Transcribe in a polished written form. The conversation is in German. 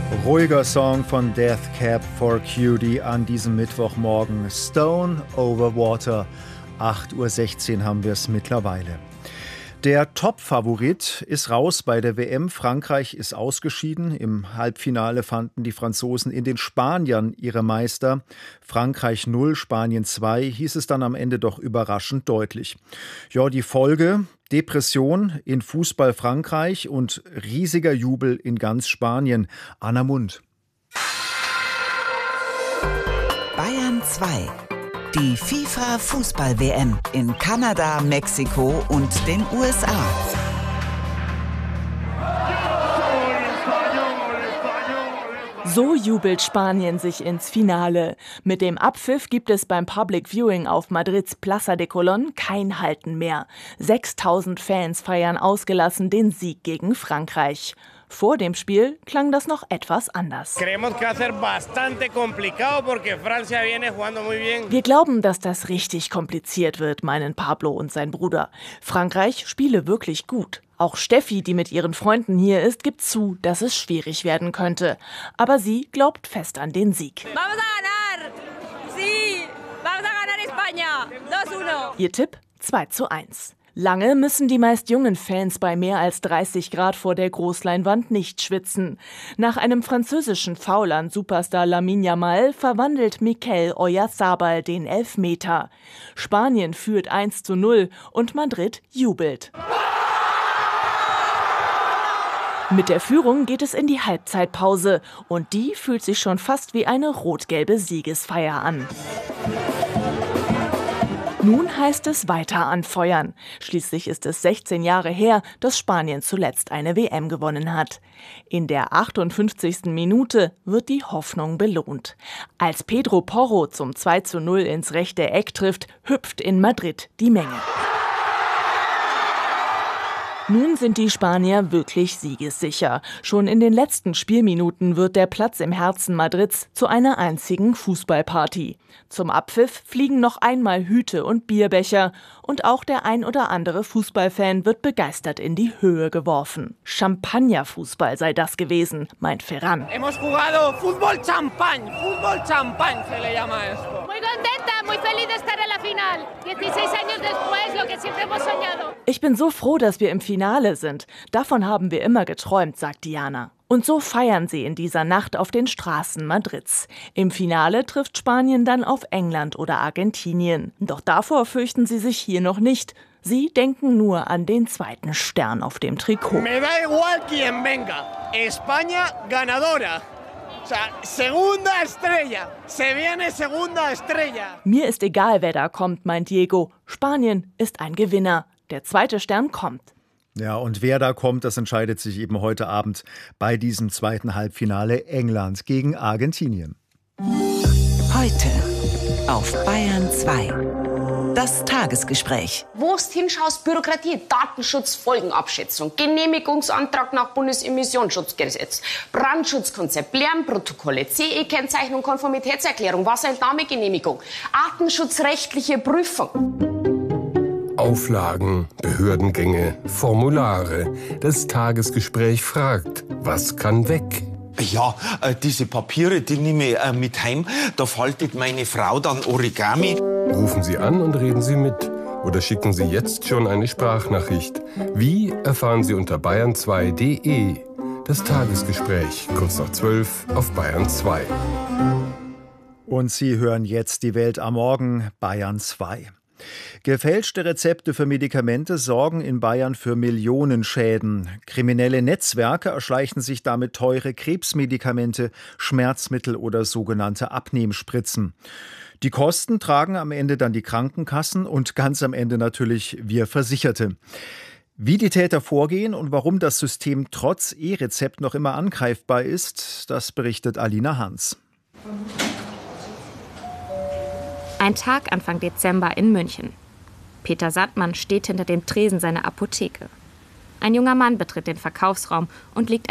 Ruhiger Song von Death Cab for Cutie an diesem Mittwochmorgen. Stone over Water. 8:16 Uhr haben wir es mittlerweile. Der Top-Favorit ist raus bei der WM. Frankreich ist ausgeschieden. Im Halbfinale fanden die Franzosen in den Spaniern ihre Meister. Frankreich 0, Spanien 2, hieß es dann am Ende doch überraschend deutlich. Ja, die Folge: Depression in Fußball Frankreich und riesiger Jubel in ganz Spanien. Anna Mund. Bayern 2. Die FIFA-Fußball-WM in Kanada, Mexiko und den USA. So jubelt Spanien sich ins Finale. Mit dem Abpfiff gibt es beim Public Viewing auf Madrids Plaza de Colón kein Halten mehr. 6000 Fans feiern ausgelassen den Sieg gegen Frankreich. Vor dem Spiel klang das noch etwas anders. Wir glauben, dass das richtig kompliziert wird, meinen Pablo und sein Bruder. Frankreich spiele wirklich gut. Auch Steffi, die mit ihren Freunden hier ist, gibt zu, dass es schwierig werden könnte. Aber sie glaubt fest an den Sieg. Ihr Tipp? 2:1. Lange müssen die meist jungen Fans bei mehr als 30 Grad vor der Großleinwand nicht schwitzen. Nach einem französischen Foul an Superstar Lamine Yamal verwandelt Mikel Oyarzabal den Elfmeter. Spanien führt 1:0 und Madrid jubelt. Mit der Führung geht es in die Halbzeitpause und die fühlt sich schon fast wie eine rot-gelbe Siegesfeier an. Nun heißt es weiter anfeuern. Schließlich ist es 16 Jahre her, dass Spanien zuletzt eine WM gewonnen hat. In der 58. Minute wird die Hoffnung belohnt. Als Pedro Porro zum 2:0 ins rechte Eck trifft, hüpft in Madrid die Menge. Nun sind die Spanier wirklich siegessicher. Schon in den letzten Spielminuten wird der Platz im Herzen Madrids zu einer einzigen Fußballparty. Zum Abpfiff fliegen noch einmal Hüte und Bierbecher und auch der ein oder andere Fußballfan wird begeistert in die Höhe geworfen. Champagnerfußball sei das gewesen, meint Ferran. Hemos jugado fútbol champán se le llama esto. Muy contenta, muy feliz de estar en la final. 16 años después, lo que siempre hemos soñado. Ich bin so froh, dass wir im Finale sind. Davon haben wir immer geträumt, sagt Diana. Und so feiern sie in dieser Nacht auf den Straßen Madrids. Im Finale trifft Spanien dann auf England oder Argentinien. Doch davor fürchten sie sich hier noch nicht. Sie denken nur an den zweiten Stern auf dem Trikot. Me da igual quien venga. España ganadora. Segunda estrella. Se viene segunda estrella. Mir ist egal, wer da kommt, meint Diego. Spanien ist ein Gewinner. Der zweite Stern kommt. Ja, und wer da kommt, das entscheidet sich eben heute Abend bei diesem zweiten Halbfinale England gegen Argentinien. Heute auf Bayern 2. Das Tagesgespräch. Wo du hinschaust, Bürokratie, Datenschutz, Folgenabschätzung, Genehmigungsantrag nach Bundesemissionsschutzgesetz, Brandschutzkonzept, Lärmprotokolle, CE-Kennzeichnung, Konformitätserklärung, Wasserentnahmegenehmigung, artenschutzrechtliche Prüfung. Auflagen, Behördengänge, Formulare. Das Tagesgespräch fragt, was kann weg? Ja, diese Papiere, die nehme ich mit heim. Da faltet meine Frau dann Origami. Rufen Sie an und reden Sie mit. Oder schicken Sie jetzt schon eine Sprachnachricht. Wie erfahren Sie unter bayern2.de. Das Tagesgespräch, kurz nach 12 auf Bayern 2. Und Sie hören jetzt die Welt am Morgen, Bayern 2. Gefälschte Rezepte für Medikamente sorgen in Bayern für Millionenschäden. Kriminelle Netzwerke erschleichen sich damit teure Krebsmedikamente, Schmerzmittel oder sogenannte Abnehmspritzen. Die Kosten tragen am Ende dann die Krankenkassen und ganz am Ende natürlich wir Versicherte. Wie die Täter vorgehen und warum das System trotz E-Rezept noch immer angreifbar ist, das berichtet Alina Hans. Ein Tag Anfang Dezember in München. Peter Sattmann steht hinter dem Tresen seiner Apotheke. Ein junger Mann betritt den Verkaufsraum und legt